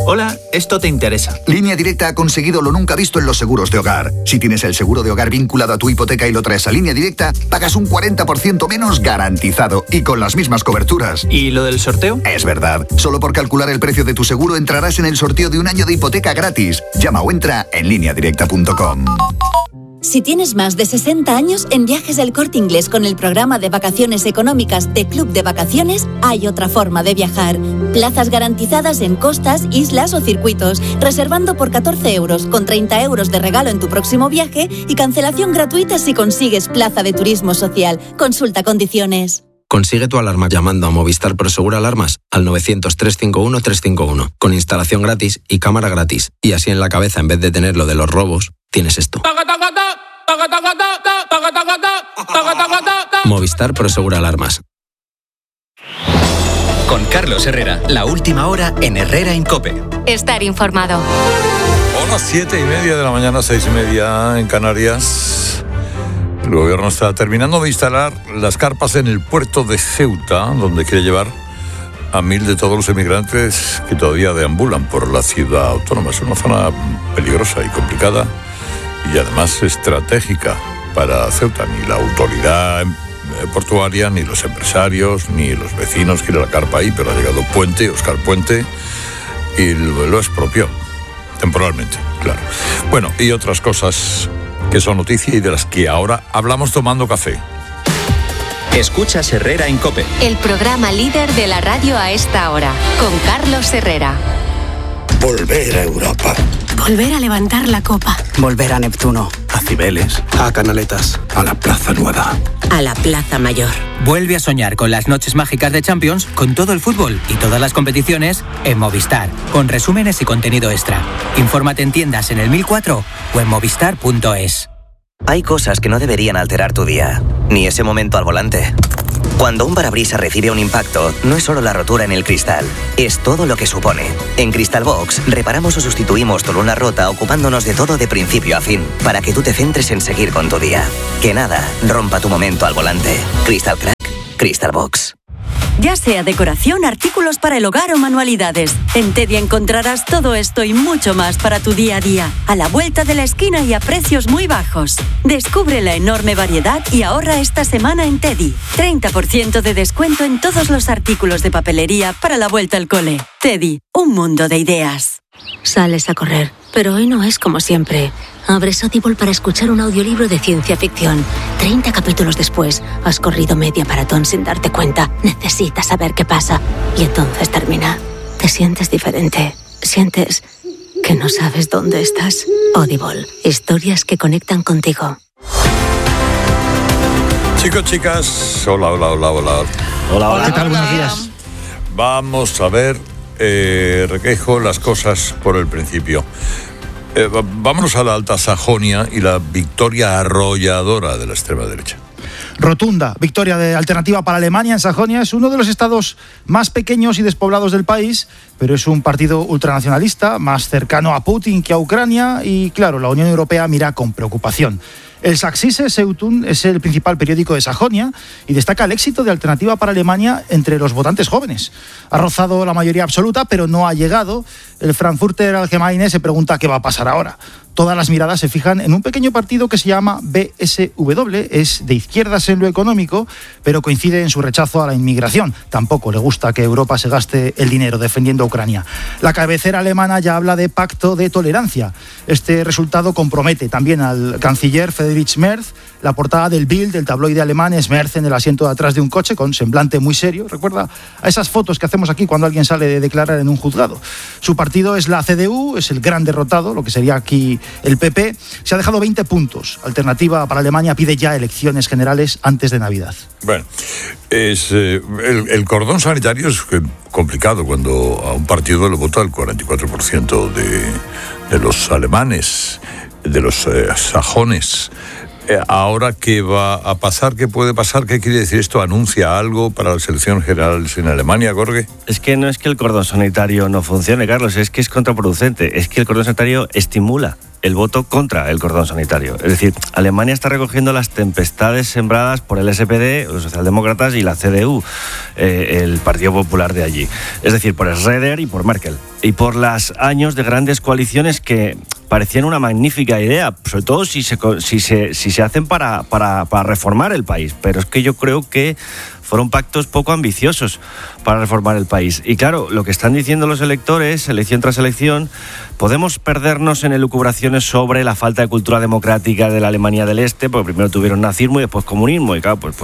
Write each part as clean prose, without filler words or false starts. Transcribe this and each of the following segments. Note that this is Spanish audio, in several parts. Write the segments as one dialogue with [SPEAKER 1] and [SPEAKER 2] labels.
[SPEAKER 1] Hola, esto te interesa.
[SPEAKER 2] Línea Directa ha conseguido lo nunca visto en los seguros de hogar. Si tienes el seguro de hogar vinculado a tu hipoteca y lo traes a Línea Directa, pagas un 40% menos garantizado y con las mismas coberturas.
[SPEAKER 1] ¿Y lo del sorteo?
[SPEAKER 2] Es verdad. Solo por calcular el precio de tu seguro entrarás en el sorteo de un año de hipoteca gratis. Llama o entra en lineadirecta.com.
[SPEAKER 3] Si tienes más de 60 años, en Viajes del Corte Inglés con el programa de vacaciones económicas de Club de Vacaciones, hay otra forma de viajar. Plazas garantizadas en costas, islas o circuitos, reservando por 14 euros, con 30 euros de regalo en tu próximo viaje y cancelación gratuita si consigues plaza de turismo social. Consulta condiciones.
[SPEAKER 4] Consigue tu alarma llamando a Movistar Prosegur Alarmas al 900-351-351, con instalación gratis y cámara gratis. Y así en la cabeza, en vez de tener lo de los robos, tienes esto. Movistar Prosegur Alarmas.
[SPEAKER 5] Con Carlos Herrera, la última hora en Herrera en COPE.
[SPEAKER 6] Estar informado.
[SPEAKER 7] Hola, 7:30 de la mañana, 6:30 en Canarias. El gobierno está terminando de instalar las carpas en el puerto de Ceuta, donde quiere llevar a 1.000 de todos los emigrantes que todavía deambulan por la ciudad autónoma. Es una zona peligrosa y complicada y además estratégica para Ceuta. Ni la autoridad portuaria, ni los empresarios, ni los vecinos quieren la carpa ahí, pero ha llegado Óscar Puente, y lo expropió, temporalmente, claro. Bueno, y otras cosas que son noticia y de las que ahora hablamos tomando café.
[SPEAKER 5] Escuchas Herrera en COPE.
[SPEAKER 6] El programa líder de la radio a esta hora, con Carlos Herrera.
[SPEAKER 8] Volver a Europa.
[SPEAKER 9] Volver a levantar la copa.
[SPEAKER 10] Volver a Neptuno.
[SPEAKER 11] A Cibeles.
[SPEAKER 12] A Canaletas.
[SPEAKER 11] A la Plaza Nueva.
[SPEAKER 9] A la Plaza Mayor.
[SPEAKER 10] Vuelve a soñar con las noches mágicas de Champions, con todo el fútbol y todas las competiciones en Movistar, con resúmenes y contenido extra. Infórmate en tiendas en el 1004 o en movistar.es.
[SPEAKER 13] Hay cosas que no deberían alterar tu día, ni ese momento al volante. Cuando un parabrisas recibe un impacto, no es solo la rotura en el cristal, es todo lo que supone. En Cristalbox, reparamos o sustituimos tu luna rota ocupándonos de todo de principio a fin, para que tú te centres en seguir con tu día. Que nada rompa tu momento al volante. Crystal Crack, Cristalbox.
[SPEAKER 3] Ya sea decoración, artículos para el hogar o manualidades, en Teddy encontrarás todo esto y mucho más para tu día a día, a la vuelta de la esquina y a precios muy bajos. Descubre la enorme variedad y ahorra esta semana en Teddy. 30% de descuento en todos los artículos de papelería para la vuelta al cole. Teddy, un mundo de ideas.
[SPEAKER 9] Sales a correr, pero hoy no es como siempre. Abres Audible para escuchar un audiolibro de ciencia ficción. 30 capítulos después, has corrido media maratón sin darte cuenta. Necesitas saber qué pasa. Y entonces termina. Te sientes diferente. Sientes que no sabes dónde estás. Audible. Historias que conectan contigo.
[SPEAKER 7] Chicos, chicas. Hola.
[SPEAKER 14] Hola. ¿Qué tal? Buenos días.
[SPEAKER 7] Vamos a ver, requejo las cosas por el principio. Vámonos a la Alta Sajonia y la victoria arrolladora de la extrema derecha.
[SPEAKER 14] Rotunda victoria de Alternativa para Alemania en Sajonia. Es uno de los estados más pequeños y despoblados del país, pero es un partido ultranacionalista, más cercano a Putin que a Ucrania, y claro, la Unión Europea mira con preocupación. El Sächsische Zeitung es el principal periódico de Sajonia y destaca el éxito de Alternativa para Alemania entre los votantes jóvenes. Ha rozado la mayoría absoluta, pero no ha llegado. El Frankfurter Allgemeine se pregunta qué va a pasar ahora. Todas las miradas se fijan en un pequeño partido que se llama BSW, es de izquierdas en lo económico, pero coincide en su rechazo a la inmigración. Tampoco le gusta que Europa se gaste el dinero defendiendo a Ucrania. La cabecera alemana ya habla de pacto de tolerancia. Este resultado compromete también al canciller Friedrich Merz. La portada del Bild, del tabloide alemán, es Merz en el asiento de atrás de un coche con semblante muy serio. Recuerda a esas fotos que hacemos aquí cuando alguien sale de declarar en un juzgado. Su partido es la CDU, es el gran derrotado, lo que sería aquí el PP. Se ha dejado 20 puntos. Alternativa para Alemania pide ya elecciones generales antes de Navidad.
[SPEAKER 7] Bueno, el cordón sanitario es complicado cuando a un partido le vota el 44% de los alemanes, de los sajones. Ahora, ¿qué va a pasar? ¿Qué puede pasar? ¿Qué quiere decir esto? ¿Anuncia algo para las elecciones generales en Alemania, Jorge?
[SPEAKER 15] Es que no es que el cordón sanitario no funcione, Carlos, es que es contraproducente. Es que el cordón sanitario estimula
[SPEAKER 12] el voto contra el cordón sanitario. Es decir, Alemania está recogiendo las tempestades sembradas por el SPD, los socialdemócratas, y la CDU, el Partido Popular de allí. Es decir, por Schröder y por Merkel. Y por los años de grandes coaliciones que parecían una magnífica idea, sobre todo si se hacen para reformar el país. Pero es que yo creo que fueron pactos poco ambiciosos para reformar el país. Y claro, lo que están diciendo los electores, elección tras elección, podemos perdernos en elucubraciones sobre la falta de cultura democrática de la Alemania del Este, porque primero tuvieron nazismo y después comunismo, y claro, pues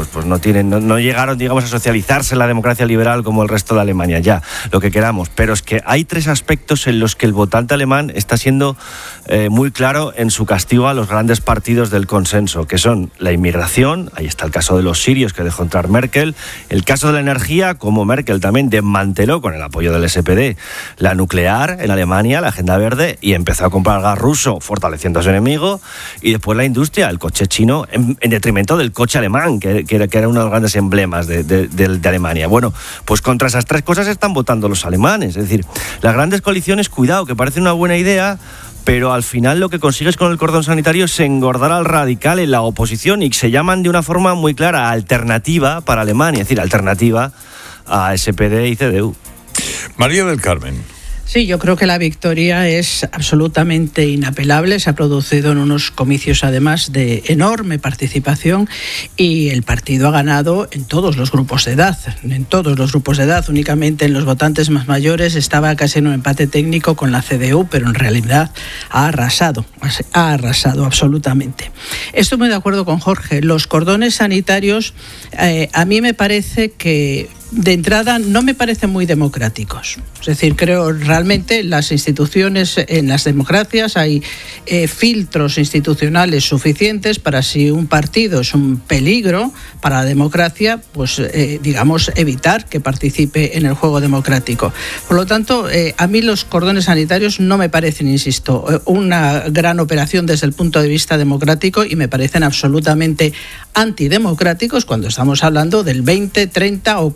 [SPEAKER 12] no llegaron, digamos, a socializarse la democracia liberal como el resto de Alemania, ya, lo que queramos. Pero es que hay tres aspectos en los que el votante alemán está siendo muy claro en su castigo a los grandes partidos del consenso, que son la inmigración, ahí está el caso de los sirios que dejó entrar Merkel, el caso de la energía, como Merkel también desmanteló con el apoyo del SPD la nuclear en Alemania, la agenda verde, y empezó a comprar gas ruso fortaleciendo a su enemigo, y después la industria, el coche chino, en detrimento del coche alemán, que era uno de los grandes emblemas de Alemania. Bueno, pues contra esas tres cosas están votando los alemanes. Es decir, las grandes coaliciones, cuidado, que parece una buena idea, pero al final lo que consigues con el cordón sanitario es engordar al radical en la oposición, y se llaman de una forma muy clara alternativa para Alemania, es decir, alternativa a SPD y CDU.
[SPEAKER 7] María del Carmen.
[SPEAKER 15] Sí, yo creo que la victoria es absolutamente inapelable. Se ha producido en unos comicios, además, de enorme participación, y el partido ha ganado en todos los grupos de edad. En todos los grupos de edad, únicamente en los votantes más mayores estaba casi en un empate técnico con la CDU, pero en realidad ha arrasado absolutamente. Estoy muy de acuerdo con Jorge. Los cordones sanitarios, a mí me parece que de entrada no me parecen muy democráticos. Es decir, creo realmente las instituciones, en las democracias hay filtros institucionales suficientes para, si un partido es un peligro para la democracia, pues digamos evitar que participe en el juego democrático. Por lo tanto, a mí los cordones sanitarios no me parecen, insisto, una gran operación desde el punto de vista democrático, y me parecen absolutamente antidemocráticos cuando estamos hablando del 20, 30 o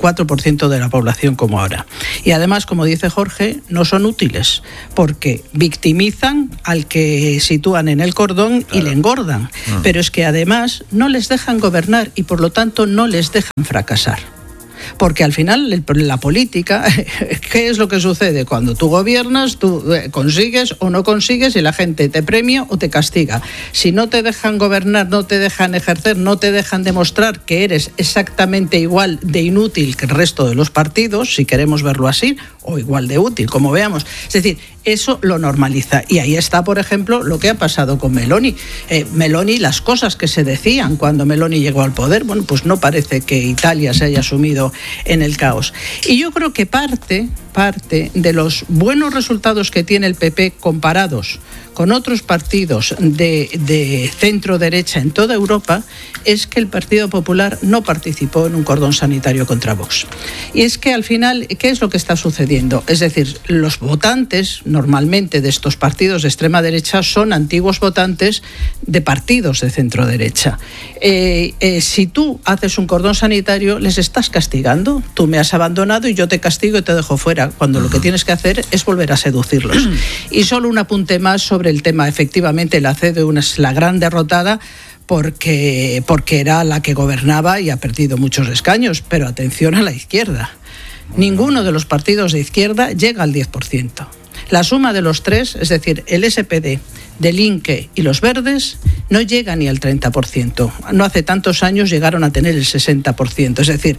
[SPEAKER 15] 44% de la población como ahora. Y además, como dice Jorge, no son útiles porque victimizan al que sitúan en el cordón, claro, y le engordan. Pero es que además no les dejan gobernar y por lo tanto no les dejan fracasar. Porque al final la política, ¿qué es lo que sucede? Cuando tú gobiernas, tú consigues o no consigues, y la gente te premia o te castiga. Si no te dejan gobernar, no te dejan ejercer, no te dejan demostrar que eres exactamente igual de inútil que el resto de los partidos, si queremos verlo así, o igual de útil, como veamos. Es decir, eso lo normaliza. Y ahí está, por ejemplo, lo que ha pasado con Meloni. Meloni, las cosas que se decían cuando Meloni llegó al poder, bueno, pues no parece que Italia se haya sumido en el caos. Y yo creo que parte de los buenos resultados que tiene el PP comparados con otros partidos de centro-derecha en toda Europa es que el Partido Popular no participó en un cordón sanitario contra Vox. Y es que al final, ¿qué es lo que está sucediendo? Es decir, los votantes normalmente de estos partidos de extrema derecha son antiguos votantes de partidos de centro-derecha. Si tú haces un cordón sanitario, les estás castigando. Tú me has abandonado y yo te castigo y te dejo fuera, cuando lo que tienes que hacer es volver a seducirlos. Y solo un apunte más sobre el tema. Efectivamente, la CDU es la gran derrotada porque era la que gobernaba y ha perdido muchos escaños, pero atención a la izquierda. Ninguno de los partidos de izquierda llega al 10%. La suma de los tres, es decir, el SPD, de Linke y los Verdes, no llega ni al 30%. No hace tantos años llegaron a tener el 60%. Es decir,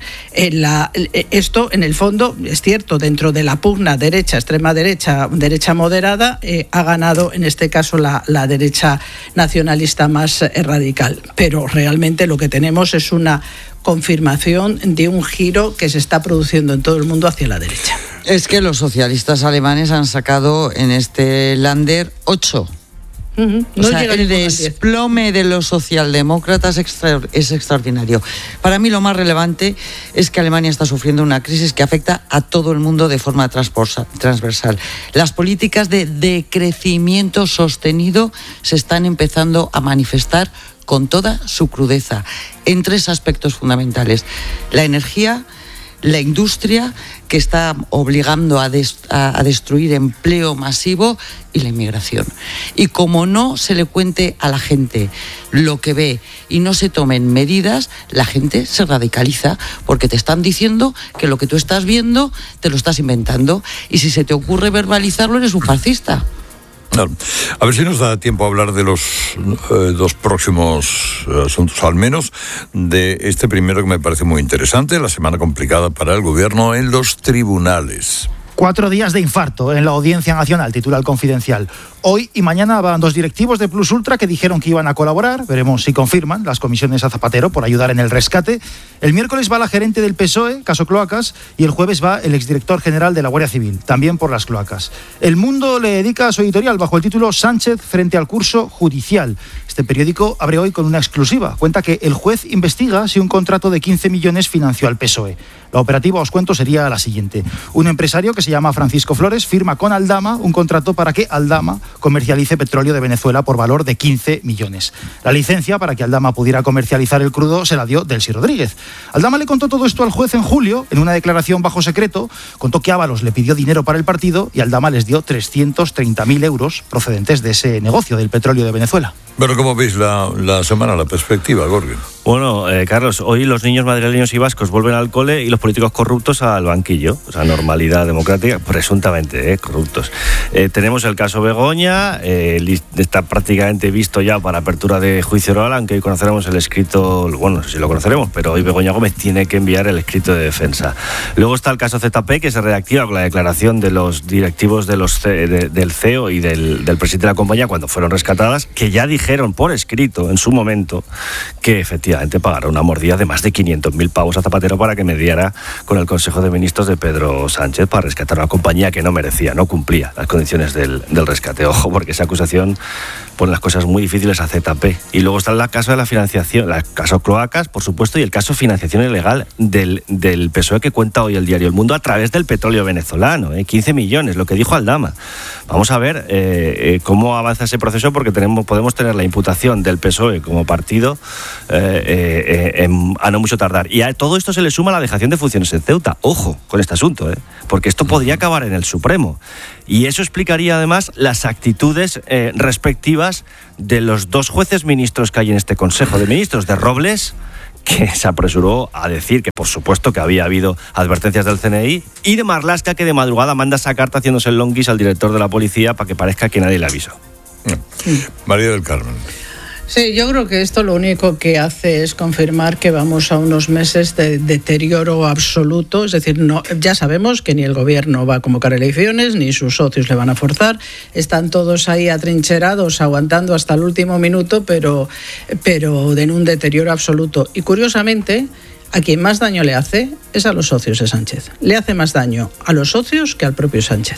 [SPEAKER 15] esto en el fondo es cierto, dentro de la pugna derecha, extrema derecha, derecha moderada, ha ganado en este caso la derecha nacionalista más radical. Pero realmente lo que tenemos es una confirmación de un giro que se está produciendo en todo el mundo hacia la derecha.
[SPEAKER 16] Es que los socialistas alemanes han sacado en este Länder 8. No, o sea, el desplome de los socialdemócratas es extraordinario. Para mí lo más relevante es que Alemania está sufriendo una crisis que afecta a todo el mundo de forma transversal. Las políticas de decrecimiento sostenido se están empezando a manifestar con toda su crudeza en tres aspectos fundamentales: la energía, la industria, que está obligando a destruir empleo masivo y la inmigración. Y como no se le cuente a la gente lo que ve y no se tomen medidas, la gente se radicaliza porque te están diciendo que lo que tú estás viendo te lo estás inventando, y si se te ocurre verbalizarlo eres un fascista.
[SPEAKER 7] Claro. A ver si nos da tiempo a hablar de los dos próximos asuntos, al menos de este primero que me parece muy interesante, la semana complicada para el gobierno en los tribunales.
[SPEAKER 14] 4 días de infarto en la Audiencia Nacional, titula El Confidencial. Hoy y mañana van 2 directivos de Plus Ultra que dijeron que iban a colaborar. Veremos si confirman las comisiones a Zapatero por ayudar en el rescate. El miércoles va la gerente del PSOE, caso Cloacas, y el jueves va el exdirector general de la Guardia Civil, también por las cloacas. El Mundo le dedica su editorial bajo el título Sánchez frente al curso judicial. Este periódico abre hoy con una exclusiva. Cuenta que el juez investiga si un contrato de 15 millones financió al PSOE. La operativa, os cuento, sería la siguiente. Un empresario que se llama Francisco Flores firma con Aldama un contrato para que Aldama comercialice petróleo de Venezuela por valor de 15 millones. La licencia para que Aldama pudiera comercializar el crudo se la dio Delcy Rodríguez. Aldama le contó todo esto al juez en julio, en una declaración bajo secreto. Contó que Ábalos le pidió dinero para el partido y Aldama les dio 330.000 euros procedentes de ese negocio del petróleo de Venezuela.
[SPEAKER 7] Pero ¿cómo veis la semana, la perspectiva, Gorgen?
[SPEAKER 12] Bueno, Carlos, hoy los niños madrileños y vascos vuelven al cole y los políticos corruptos al banquillo. O sea, normalidad democrática, presuntamente corruptos. Tenemos el caso Begoña, está prácticamente visto ya para apertura de juicio oral, aunque hoy conoceremos el escrito, bueno, no sé si lo conoceremos, pero hoy Begoña Gómez tiene que enviar el escrito de defensa. Luego está el caso ZP, que se reactiva con la declaración de los directivos de del CEO y del presidente de la compañía cuando fueron rescatadas, que ya dijeron por escrito en su momento que efectivamente pagaron una mordida de más de 500.000 pavos a Zapatero para que mediara con el Consejo de Ministros de Pedro Sánchez para rescatar una compañía que no merecía, no cumplía las condiciones del rescate. Ojo, porque esa acusación pone las cosas muy difíciles a ZP. Y luego está el caso de la financiación, el caso Cloacas, por supuesto, y el caso financiación ilegal del PSOE que cuenta hoy el diario El Mundo a través del petróleo venezolano, 15 millones, lo que dijo Aldama. Vamos a ver cómo avanza ese proceso, porque podemos tener la imputación del PSOE como partido a no mucho tardar. Y a todo esto se le suma la dejación de funciones en Ceuta. Ojo con este asunto, porque esto podría acabar en el Supremo. Y eso explicaría además las actitudes respectivas de los 2 jueces ministros que hay en este Consejo de Ministros, de Robles, que se apresuró a decir que por supuesto que había habido advertencias del CNI, y de Marlaska, que de madrugada manda esa carta haciéndose el longuis al director de la policía para que parezca que nadie le avisó.
[SPEAKER 7] María del Carmen.
[SPEAKER 15] Sí, yo creo que esto lo único que hace es confirmar que vamos a unos meses de deterioro absoluto. Es decir, no, ya sabemos que ni el gobierno va a convocar elecciones, ni sus socios le van a forzar. Están todos ahí atrincherados, aguantando hasta el último minuto, pero en un deterioro absoluto. Y curiosamente, a quien más daño le hace es a los socios de Sánchez. Le hace más daño a los socios que al propio Sánchez.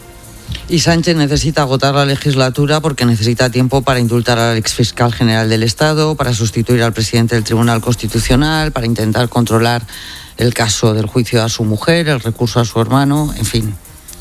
[SPEAKER 16] Y Sánchez necesita agotar la legislatura porque necesita tiempo para indultar al exfiscal general del Estado, para sustituir al presidente del Tribunal Constitucional, para intentar controlar el caso del juicio a su mujer, el recurso a su hermano, en fin.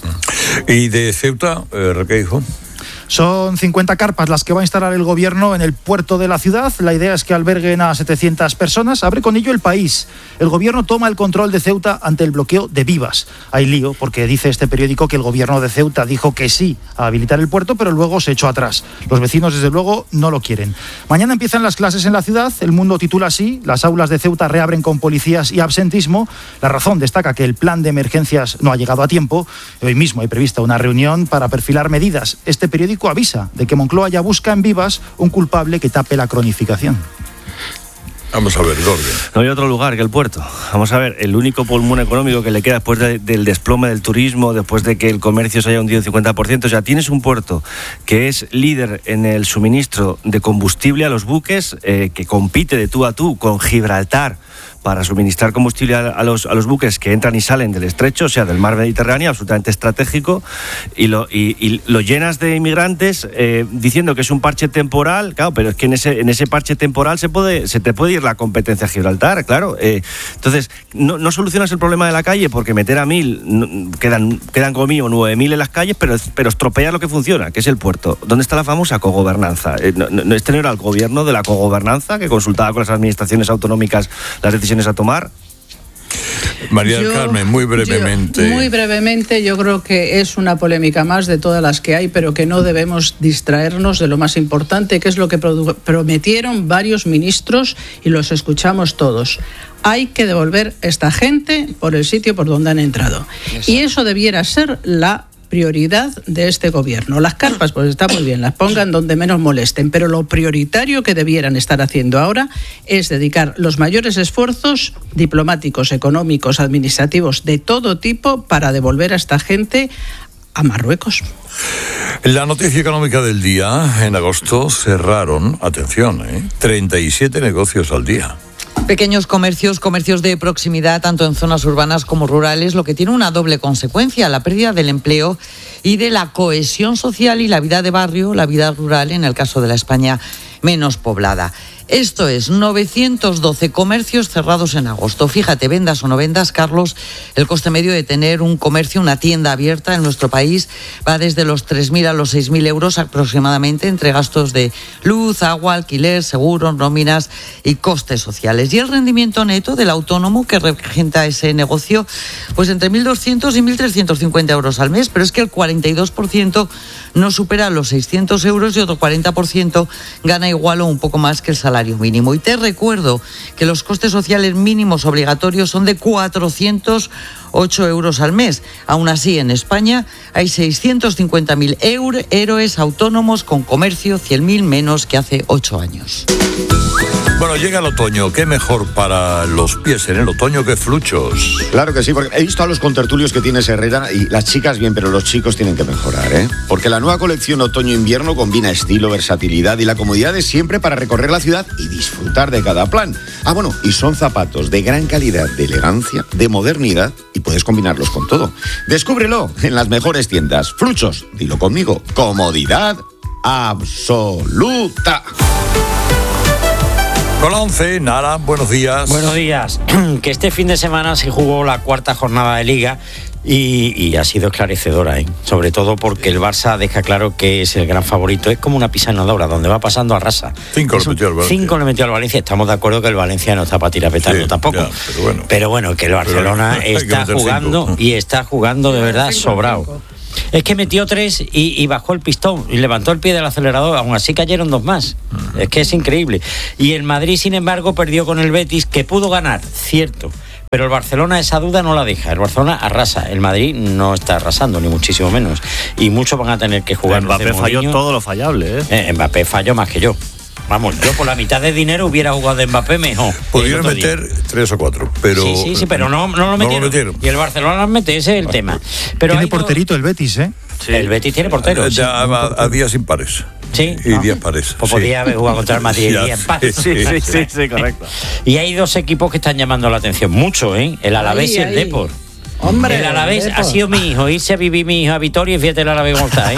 [SPEAKER 7] ¿Y de Ceuta, Requeijo?
[SPEAKER 14] Son 50 carpas las que va a instalar el gobierno en el puerto de la ciudad. La idea es que alberguen a 700 personas. Abre con ello El País. El gobierno toma el control de Ceuta ante el bloqueo de Vivas. Hay lío porque dice este periódico que el gobierno de Ceuta dijo que sí a habilitar el puerto, pero luego se echó atrás. Los vecinos, desde luego, no lo quieren. Mañana empiezan las clases en la ciudad. El Mundo titula así: las aulas de Ceuta reabren con policías y absentismo. La Razón destaca que el plan de emergencias no ha llegado a tiempo. Hoy mismo hay prevista una reunión para perfilar medidas. Este periódico avisa de que Moncloa ya busca en Vivas un culpable que tape la cronificación.
[SPEAKER 7] Vamos a ver, Gorgen.
[SPEAKER 12] No hay otro lugar que el puerto. Vamos a ver, el único pulmón económico que le queda después del desplome del turismo, después de que el comercio se haya hundido un 50%. O sea, tienes un puerto que es líder en el suministro de combustible a los buques, que compite de tú a tú con Gibraltar para suministrar combustible a los buques que entran y salen del estrecho, o sea, del mar Mediterráneo, absolutamente estratégico, y lo llenas de inmigrantes diciendo que es un parche temporal. Claro, pero es que en ese parche temporal se te puede ir la competencia a Gibraltar, claro. Entonces, no solucionas el problema de la calle porque meter a 1.000, quedan como mínimo 9.000 en las calles, pero estropeas lo que funciona, que es el puerto. ¿Dónde está la famosa cogobernanza? Este no era el gobierno de la cogobernanza que consultaba con las administraciones autonómicas las decisiones a tomar.
[SPEAKER 7] María del Carmen, muy brevemente.
[SPEAKER 15] Muy brevemente, yo creo que es una polémica más de todas las que hay, pero que no debemos distraernos de lo más importante, que es lo que prometieron varios ministros y los escuchamos todos. Hay que devolver esta gente por el sitio por donde han entrado. Exacto. Y eso debiera ser la prioridad de este gobierno. Las carpas, pues está muy bien, las pongan donde menos molesten, pero lo prioritario que debieran estar haciendo ahora es dedicar los mayores esfuerzos diplomáticos, económicos, administrativos, de todo tipo, para devolver a esta gente a Marruecos.
[SPEAKER 7] La noticia económica del día: en agosto cerraron, atención, 37 negocios al día.
[SPEAKER 16] Pequeños comercios de proximidad, tanto en zonas urbanas como rurales, lo que tiene una doble consecuencia: la pérdida del empleo y de la cohesión social y la vida de barrio, la vida rural, en el caso de la España menos poblada. Esto es, 912 comercios cerrados en agosto. Fíjate, vendas o no vendas, Carlos, el coste medio de tener un comercio, una tienda abierta en nuestro país va desde los 3.000 a los 6.000 euros aproximadamente, entre gastos de luz, agua, alquiler, seguros, nóminas y costes sociales. Y el rendimiento neto del autónomo que regenta ese negocio, pues entre 1.200 y 1.350 euros al mes, pero es que el 42% no supera los 600 euros y otro 40% gana igual o un poco más que el salario mínimo. Y te recuerdo que los costes sociales mínimos obligatorios son de 408 euros al mes. Aún así, en España hay 650.000 héroes autónomos con comercio, 100.000 menos que hace 8 años.
[SPEAKER 7] Bueno, llega el otoño. ¿Qué mejor para los pies en el otoño que Fluchos?
[SPEAKER 17] Claro que sí, porque he visto a los contertulios que tienes, Herrera, y las chicas bien, pero los chicos tienen que mejorar, ¿eh? Porque la nueva colección otoño-invierno combina estilo, versatilidad y la comodidad de siempre para recorrer la ciudad y disfrutar de cada plan. Ah, bueno, y son zapatos de gran calidad, de elegancia, de modernidad, y puedes combinarlos con todo. Descúbrelo en las mejores tiendas. Fluchos, dilo conmigo, comodidad absoluta.
[SPEAKER 7] Con la 11, Nara, buenos días.
[SPEAKER 18] Buenos días. Que este fin de semana se jugó la cuarta jornada de Liga y ha sido esclarecedora, sobre todo porque el Barça deja claro que es el gran favorito. Es como una pisanadora, donde va pasando arrasa.
[SPEAKER 7] 5 le metió al Valencia.
[SPEAKER 18] 5 le metió al Valencia. Estamos de acuerdo que el Valencia no está para tirar petardo tampoco. Ya, pero bueno, que el Barcelona está jugando 5. Y está jugando de verdad sobrado. Es que metió 3 y bajó el pistón y levantó el pie del acelerador, aún así cayeron 2 más. Es que es increíble. Y el Madrid, sin embargo, perdió con el Betis, que pudo ganar, cierto, pero el Barcelona esa duda no la deja. El Barcelona arrasa, el Madrid no está arrasando, ni muchísimo menos. Y muchos van a tener que jugar.
[SPEAKER 12] Mbappé falló todo lo fallable,
[SPEAKER 18] Mbappé falló más que yo. Vamos, yo por la mitad de dinero hubiera jugado de Mbappé mejor.
[SPEAKER 7] Podrían meter 3 o 4, pero...
[SPEAKER 18] Sí, pero no lo metieron. Y el Barcelona los mete, ese es el tema. Pero
[SPEAKER 14] tiene porterito el Betis, ¿eh?
[SPEAKER 18] Sí. El Betis tiene portero.
[SPEAKER 7] Ya a días impares.
[SPEAKER 18] Sí.
[SPEAKER 7] Y días pares.
[SPEAKER 18] Pues podría haber jugado contra el Madrid y días pares.
[SPEAKER 12] Sí, correcto.
[SPEAKER 18] Y hay 2 equipos que están llamando la atención mucho, El Alavés y el Depor.
[SPEAKER 15] Hombre,
[SPEAKER 18] el Alavés ha sido mi hijo, irse a vivir mi hijo a Vitoria y fíjate el Alavés cómo está,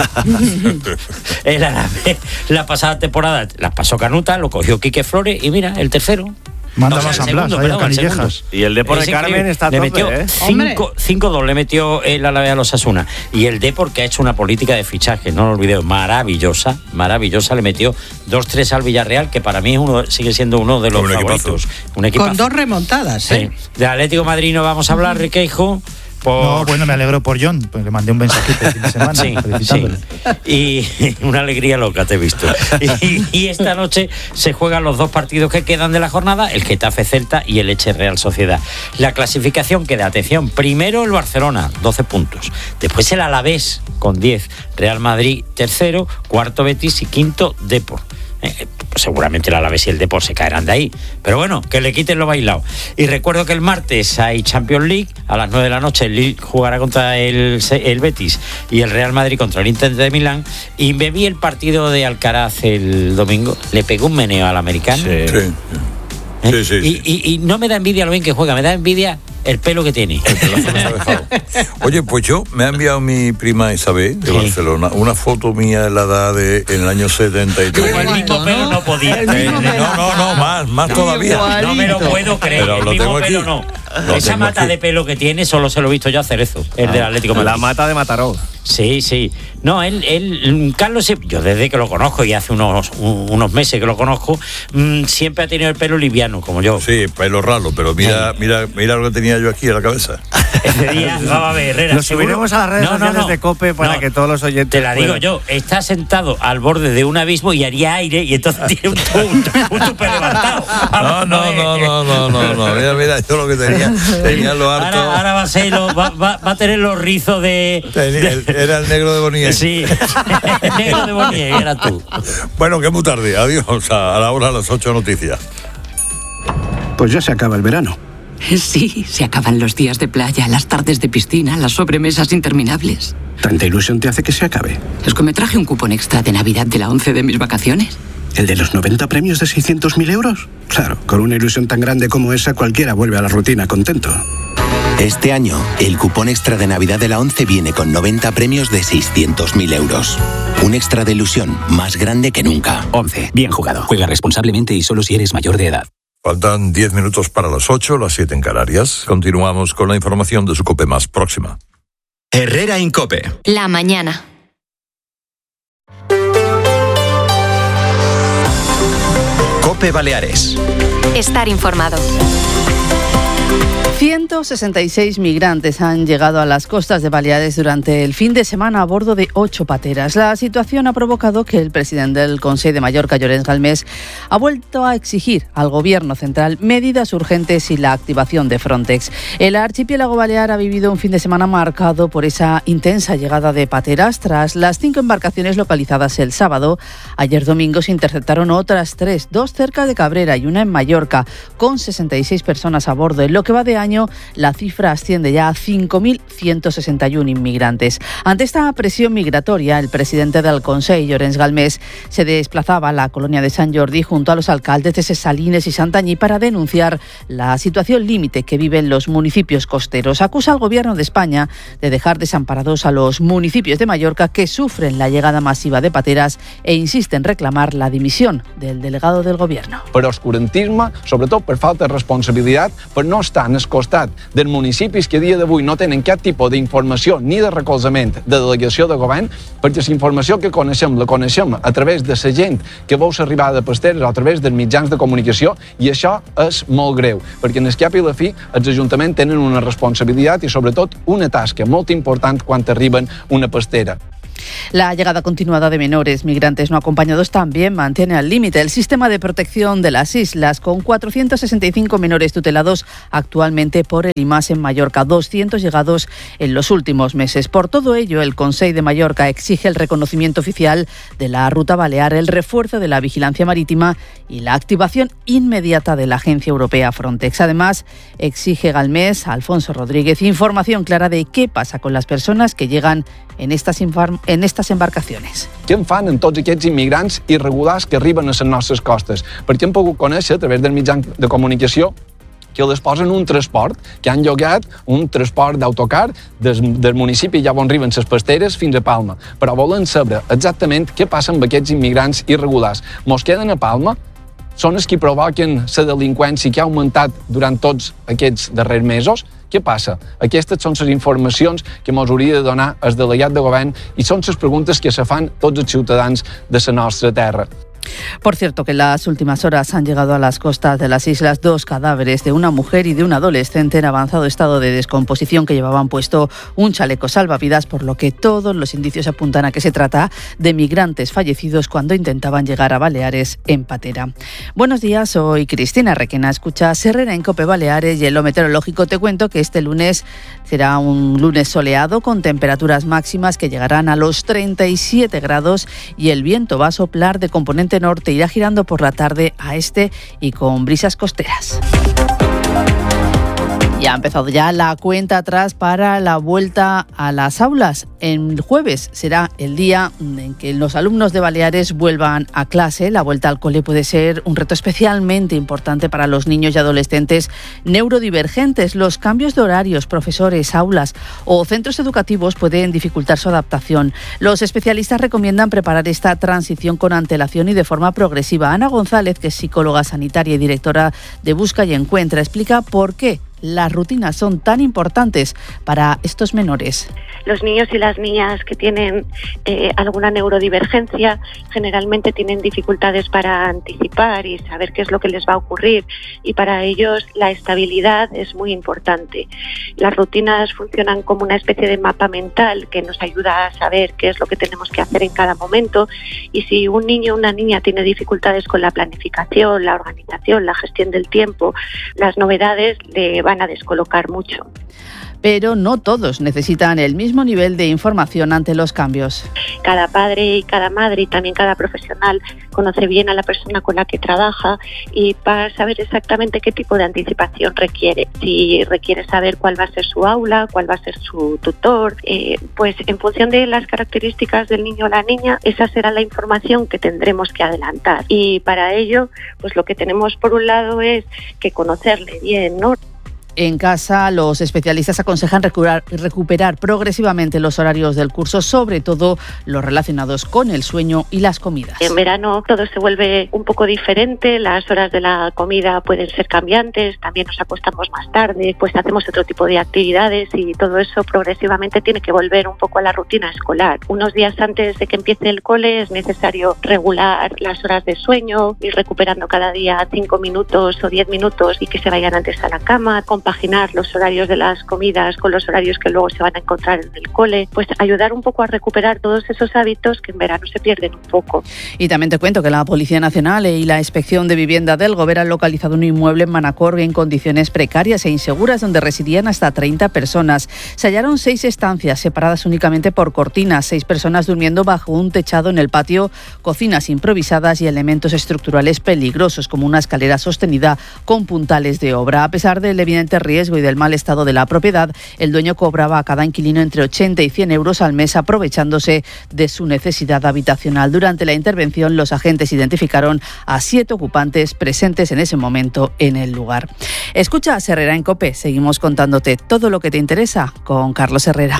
[SPEAKER 18] El Alavés, la pasada temporada las pasó canuta, lo cogió Quique Flores y mira, el tercero.
[SPEAKER 14] Manda más San Blas, Canillejas.
[SPEAKER 12] Y el Depor de Carmen está a tope,
[SPEAKER 18] le metió 5-2 le metió el Alavés a los Asuna. Y el Depor, que ha hecho una política de fichaje, no lo olvidéis, maravillosa, le metió 2-3 al Villarreal, que para mí sigue siendo uno de los favoritos. Un equipazo.
[SPEAKER 15] Con 2 remontadas,
[SPEAKER 18] Sí. De Atlético Madrid no vamos a hablar, Riqueijo.
[SPEAKER 14] No, bueno, me alegro por John, pues le mandé un mensajito el fin de semana felicitándole.
[SPEAKER 18] Y una alegría loca te he visto. Y esta noche se juegan los 2 partidos que quedan de la jornada, el Getafe Celta y el Elche Real Sociedad. La clasificación queda, atención, primero el Barcelona, 12 puntos. Después el Alavés con 10, Real Madrid tercero, cuarto Betis y quinto Depor. Seguramente el Alavés y el Depor se caerán de ahí, pero bueno, que le quiten lo bailado. Y recuerdo que el martes hay Champions League, a las 9 de la noche el Lille jugará contra el Betis y el Real Madrid contra el Inter de Milán. Y me vi el partido de Alcaraz el domingo, le pegó un meneo al americano.
[SPEAKER 7] Sí.
[SPEAKER 18] Y no me da envidia lo bien que juega, me da envidia el pelo que tiene.
[SPEAKER 7] Oye, pues me ha enviado mi prima Isabel de Barcelona una foto mía de la edad en el año 73.
[SPEAKER 18] El mismo pelo no podía.
[SPEAKER 7] No, más todavía.
[SPEAKER 18] No me lo puedo creer.
[SPEAKER 7] Pero
[SPEAKER 18] el mismo pelo no. Esa mata de pelo que tiene solo se lo he visto yo a Cerezo, el del Atlético de Madrid.
[SPEAKER 12] La mata de Mataró.
[SPEAKER 18] Sí. No, Carlos, yo desde que lo conozco, y hace unos meses que lo conozco, siempre ha tenido el pelo liviano, como yo.
[SPEAKER 7] Sí, pelo raro, pero mira lo que tenía yo aquí en la cabeza.
[SPEAKER 18] Ese día, vamos a ver, Herrera.
[SPEAKER 12] Lo subiremos a las redes sociales de COPE para que todos los oyentes.
[SPEAKER 18] Te la digo yo, está sentado al borde de un abismo y haría aire, y entonces tiene un tupe levantado.
[SPEAKER 7] No. Mira, yo lo que tenía lo harto.
[SPEAKER 18] Ahora va a ser, va a tener los rizos de.
[SPEAKER 7] Era el negro de Bonnier.
[SPEAKER 18] Sí, el negro de Bonnier, era tú.
[SPEAKER 7] Bueno, que muy tarde. Adiós. A la hora de las 8 noticias.
[SPEAKER 11] Pues ya se acaba el verano.
[SPEAKER 19] Sí, se acaban los días de playa, las tardes de piscina, las sobremesas interminables.
[SPEAKER 11] ¿Tanta ilusión te hace que se acabe?
[SPEAKER 19] Es que me traje un cupón extra de Navidad de la 11 de mis vacaciones.
[SPEAKER 11] ¿El de los 90 premios de 600.000 euros? Claro, con una ilusión tan grande como esa, cualquiera vuelve a la rutina contento.
[SPEAKER 20] Este año, el cupón extra de Navidad de la 11 viene con 90 premios de 600.000 euros. Un extra de ilusión más grande que nunca.
[SPEAKER 10] 11. Bien jugado. Juega responsablemente y solo si eres mayor de edad.
[SPEAKER 7] Faltan 10 minutos para las 8, las 7 en Canarias. Continuamos con la información de su COPE más próxima.
[SPEAKER 5] Herrera en COPE.
[SPEAKER 6] La mañana.
[SPEAKER 5] COPE Baleares.
[SPEAKER 6] Estar informado.
[SPEAKER 21] 166 migrantes han llegado a las costas de Baleares durante el fin de semana a bordo de 8 pateras. La situación ha provocado que el presidente del Consell de Mallorca, Llorenç Galmés, ha vuelto a exigir al gobierno central medidas urgentes y la activación de Frontex. El archipiélago balear ha vivido un fin de semana marcado por esa intensa llegada de pateras. Tras las 5 embarcaciones localizadas el sábado, ayer domingo se interceptaron otras 3, 2 cerca de Cabrera y una en Mallorca, con 66 personas a bordo. En lo que va de año, la cifra asciende ya a 5.161 inmigrantes. Ante esta presión migratoria, el presidente del Consell, Llorenç Galmés, se desplazaba a la colonia de Sant Jordi junto a los alcaldes de Ses Salines y Santanyí para denunciar la situación límite que viven los municipios costeros. Acusa al gobierno de España de dejar desamparados a los municipios de Mallorca que sufren la llegada masiva de pateras e insiste en reclamar la dimisión del delegado del gobierno.
[SPEAKER 22] Per oscurantisme, sobretot per falta de responsabilitat, per no estar en el costat dels municipis que a dia d'avui no tenen cap tipus d'informació ni de recolzament de delegació de govern, perquè la informació que coneixem la coneixem a través de la gent que veu l'arribada de pasteres o a través dels mitjans de comunicació, i això és molt greu, perquè en el cap i la fi els ajuntaments tenen una responsabilitat i sobretot una tasca molt important quan arriben una pastera.
[SPEAKER 21] La llegada continuada de menores migrantes no acompañados también mantiene al límite el sistema de protección de las islas, con 465 menores tutelados actualmente por el IMAS en Mallorca, 200 llegados en los últimos meses. Por todo ello, el Consell de Mallorca exige el reconocimiento oficial de la ruta balear, el refuerzo de la vigilancia marítima y la activación inmediata de la Agencia Europea Frontex. Además, exige Galmés a Alfonso Rodríguez información clara de qué pasa con las personas que llegan en estas embarcaciones.
[SPEAKER 22] Què en fan amb tots aquests immigrants irregulars que arriben a les nostres costes? Perquè hem pogut conèixer a través del mitjà de comunicació que els posen un transport, que han llogat un transport d'autocar del municipi ja on arriben les pasteres fins a Palma. Però volen saber exactament què passa amb aquests immigrants irregulars. Mos queden a Palma? Són els que provoquen la delinqüència que ha augmentat durant tots aquests darrers mesos? Què passa? Aquestes són les informacions que ens hauria de donar el delegat de govern i són les preguntes que se fan tots els ciutadans de la nostra terra.
[SPEAKER 21] Por cierto, que en las últimas horas han llegado a las costas de las islas 2 cadáveres de una mujer y de un adolescente en avanzado estado de descomposición que llevaban puesto un chaleco salvavidas, por lo que todos los indicios apuntan a que se trata de migrantes fallecidos cuando intentaban llegar a Baleares en patera. Buenos días, soy Cristina Requena, escuchas Herrera en COPE Baleares y en lo meteorológico te cuento que este lunes será un lunes soleado con temperaturas máximas que llegarán a los 37 grados y el viento va a soplar de componente norte, irá girando por la tarde a este y con brisas costeras. Ya ha empezado ya la cuenta atrás para la vuelta a las aulas. El jueves será el día en que los alumnos de Baleares vuelvan a clase. La vuelta al cole puede ser un reto especialmente importante para los niños y adolescentes neurodivergentes. Los cambios de horarios, profesores, aulas o centros educativos pueden dificultar su adaptación. Los especialistas recomiendan preparar esta transición con antelación y de forma progresiva. Ana González, que es psicóloga sanitaria y directora de Busca y Encuentra, explica por qué las rutinas son tan importantes para estos menores.
[SPEAKER 1] Los niños y las niñas que tienen alguna neurodivergencia generalmente tienen dificultades para anticipar y saber qué es lo que les va a ocurrir, y para ellos la estabilidad es muy importante. Las rutinas funcionan como una especie de mapa mental que nos ayuda a saber qué es lo que tenemos que hacer en cada momento, y si un niño o una niña tiene dificultades con la planificación, la organización, la gestión del tiempo, las novedades le van a descolocar mucho.
[SPEAKER 21] Pero no todos necesitan el mismo nivel de información ante los cambios.
[SPEAKER 1] Cada padre y cada madre y también cada profesional conoce bien a la persona con la que trabaja y va a saber exactamente qué tipo de anticipación requiere. Si requiere saber cuál va a ser su aula, cuál va a ser su tutor, pues en función de las características del niño o la niña, esa será la información que tendremos que adelantar. Y para ello, pues lo que tenemos por un lado es que conocerle bien, ¿no?
[SPEAKER 21] En casa, los especialistas aconsejan recuperar progresivamente los horarios del curso, sobre todo los relacionados con el sueño y las comidas.
[SPEAKER 1] En verano todo se vuelve un poco diferente, las horas de la comida pueden ser cambiantes, también nos acostamos más tarde, pues hacemos otro tipo de actividades y todo eso progresivamente tiene que volver un poco a la rutina escolar. Unos días antes de que empiece el cole es necesario regular las horas de sueño, ir recuperando cada día 5 minutos o 10 minutos y que se vayan antes a la cama, compaginar los horarios de las comidas con los horarios que luego se van a encontrar en el cole, pues ayudar un poco a recuperar todos esos hábitos que en verano se pierden un poco.
[SPEAKER 21] Y también te cuento que la Policía Nacional y la Inspección de Vivienda del Gobierno han localizado un inmueble en Manacor en condiciones precarias e inseguras donde residían hasta 30 personas. Se hallaron 6 estancias separadas únicamente por cortinas, 6 personas durmiendo bajo un techado en el patio, cocinas improvisadas y elementos estructurales peligrosos como una escalera sostenida con puntales de obra. A pesar del evidente riesgo y del mal estado de la propiedad, el dueño cobraba a cada inquilino entre 80 y 100 euros al mes, aprovechándose de su necesidad habitacional. Durante la intervención, los agentes identificaron a 7 ocupantes presentes en ese momento en el lugar. Escucha a Herrera en COPE. Seguimos contándote todo lo que te interesa con Carlos Herrera.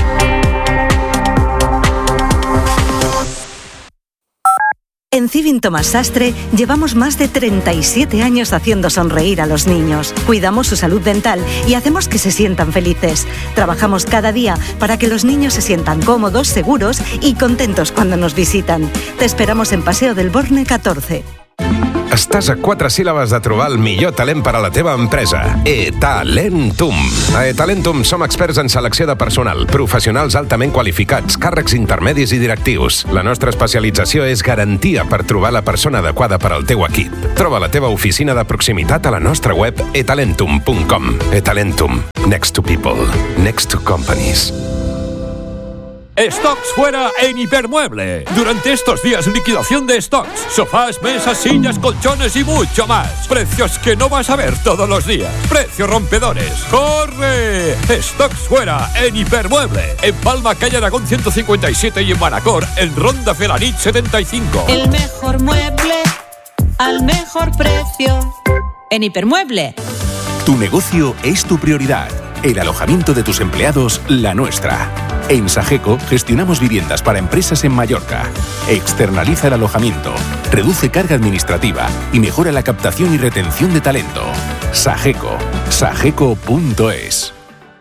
[SPEAKER 2] En Civin Tomás Sastre llevamos más de 37 años haciendo sonreír a los niños. Cuidamos su salud dental y hacemos que se sientan felices. Trabajamos cada día para que los niños se sientan cómodos, seguros y contentos cuando nos visitan. Te esperamos en Paseo del Borne 14.
[SPEAKER 23] Estàs a 4 síl·labes de trobar el millor talent per a la teva empresa. eTalentum. A eTalentum som experts en selecció de personal, professionals altament qualificats, càrrecs intermedis i directius. La nostra especialització és garantia per trobar la persona adequada per al teu equip. Troba la teva oficina de proximitat a la nostra web etalentum.com. eTalentum. Next to people. Next to companies.
[SPEAKER 24] Stocks fuera en Hipermueble. Durante estos días, liquidación de stocks. Sofás, mesas, sillas, colchones y mucho más. Precios que no vas a ver todos los días. Precios rompedores. ¡Corre! Stocks fuera en Hipermueble. En Palma, calle Aragón 157 y en Manacor, en Ronda Felanit 75.
[SPEAKER 25] El mejor mueble al mejor precio. En Hipermueble.
[SPEAKER 26] Tu negocio es tu prioridad. El alojamiento de tus empleados, la nuestra. En Sageco gestionamos viviendas para empresas en Mallorca. Externaliza el alojamiento, reduce carga administrativa y mejora la captación y retención de talento. Sageco. Sageco.es.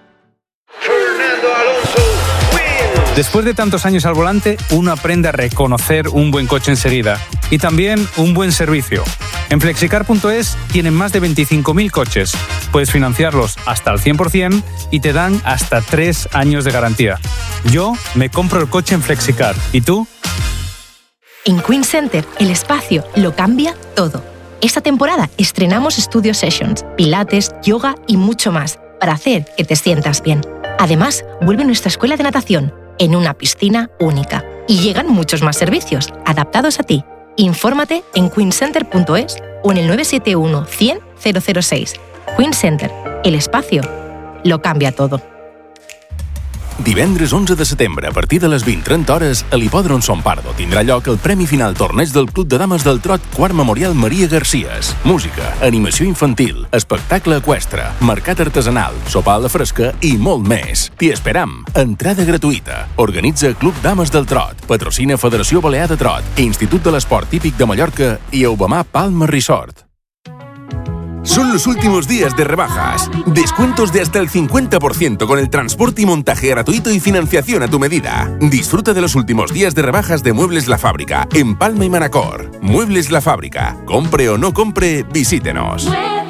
[SPEAKER 27] Después de tantos años al volante, uno aprende a reconocer un buen coche enseguida y también un buen servicio. En Flexicar.es tienen más de 25.000 coches. Puedes financiarlos hasta el 100% y te dan hasta 3 años de garantía. Yo me compro el coche en Flexicar. ¿Y tú?
[SPEAKER 28] En Queen Center, el espacio lo cambia todo. Esta temporada estrenamos Studio Sessions, pilates, yoga y mucho más para hacer que te sientas bien. Además, vuelve nuestra escuela de natación en una piscina única. Y llegan muchos más servicios adaptados a ti. Infórmate en queencenter.es o en el 971 100 006. Queen Center, el espacio lo cambia todo.
[SPEAKER 26] Divendres 11 de setembre, a partir de les 20:30 hores, a l'Hipòdrom Son Pardo tindrà lloc el Premi Final Torneig del Club de Dames del Trot Quart Memorial Maria Garcías. Música, animació infantil, espectacle eqüestre, mercat artesanal, sopar a la fresca i molt més. T'hi esperam. Entrada gratuïta. Organitza Club Dames del Trot. Patrocina Federació Balear de Trot, Institut de l'Esport Típic de Mallorca i Eubamar Palma Resort. Son los últimos días de rebajas. Descuentos de hasta el 50% con el transporte y montaje gratuito y financiación a tu medida. Disfruta de los últimos días de rebajas de Muebles La Fábrica en Palma y Manacor. Muebles La Fábrica. Compre o no compre, visítenos.